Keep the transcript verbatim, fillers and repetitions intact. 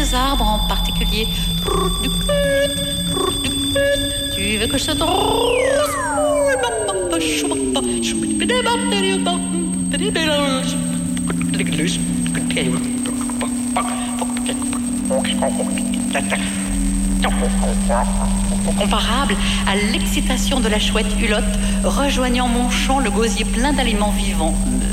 quelques arbres en particulier. Tu veux que je te comparable à l'excitation de la chouette Hulotte rejoignant mon champ le gosier plein d'aliments vivants.